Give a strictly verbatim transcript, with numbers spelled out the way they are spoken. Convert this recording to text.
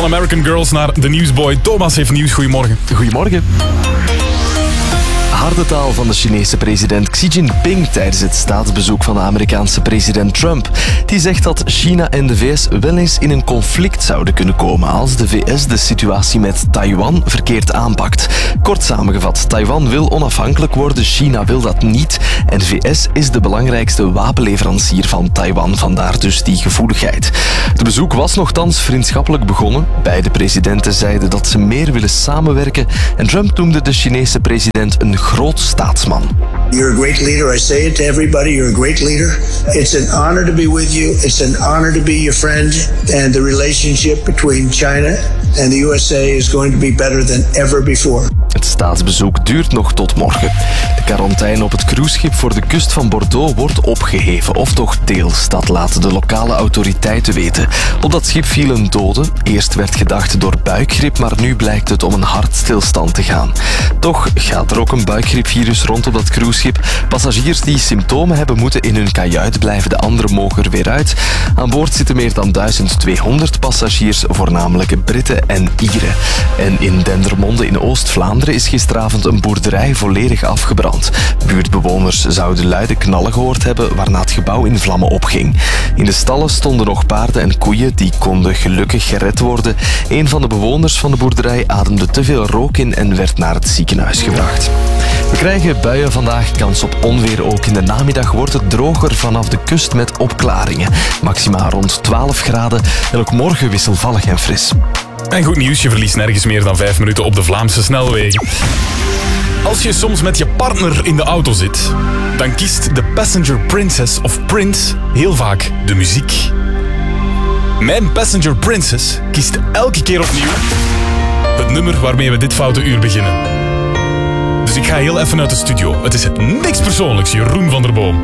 American Girls naar de Newsboy. Thomas heeft nieuws. Goedemorgen. Goedemorgen. Harde taal van de Chinese president Xi Jinping tijdens het staatsbezoek van de Amerikaanse president Trump. Die zegt dat China en de V S wel eens in een conflict zouden kunnen komen als de V S de situatie met Taiwan verkeerd aanpakt. Kort samengevat, Taiwan wil onafhankelijk worden, China wil dat niet en de V S is de belangrijkste wapenleverancier van Taiwan, vandaar dus die gevoeligheid. Het bezoek was nochtans vriendschappelijk begonnen. Beide presidenten zeiden dat ze meer willen samenwerken en Trump noemde de Chinese president een groot staatsman. You're a great leader. I say it to everybody. You're a great leader. It's an honor to be with you. It's an honor to be your friend. And the relationship between China and the U S A is going to be better than ever before. Het staatsbezoek duurt nog tot morgen. De quarantaine op het cruiseschip voor de kust van Bordeaux wordt opgeheven, of toch deels. Dat laten de lokale autoriteiten weten. Op dat schip viel een dode. Eerst werd gedacht door buikgriep, maar nu blijkt het om een hartstilstand te gaan. Toch gaat er ook een buikgriepvirus rond op dat cruiseschip. Passagiers die symptomen hebben moeten in hun kajuit blijven, de anderen mogen er weer uit. Aan boord zitten meer dan duizend tweehonderd passagiers, voornamelijk Britten en Ieren. En in Dendermonde in Oost-Vlaanderen is gisteravond een boerderij volledig afgebrand. Buurtbewoners zouden luide knallen gehoord hebben, waarna het gebouw in vlammen opging. In de stallen stonden nog paarden en koeien, die konden gelukkig gered worden. Een van de bewoners van de boerderij ademde te veel rook in en werd naar het ziekenhuis gebracht. We krijgen buien vandaag, kans op onweer ook. In de namiddag wordt het droger vanaf de kust met opklaringen. Maxima rond twaalf graden en ook morgen wisselvallig en fris. En goed nieuws, je verliest nergens meer dan vijf minuten op de Vlaamse snelwegen. Als je soms met je partner in de auto zit, dan kiest de Passenger Princess of Prince heel vaak de muziek. Mijn Passenger Princess kiest elke keer opnieuw het nummer waarmee we dit foute uur beginnen. Dus ik ga heel even uit de studio. Het is niks persoonlijks, Jeroen van der Boom.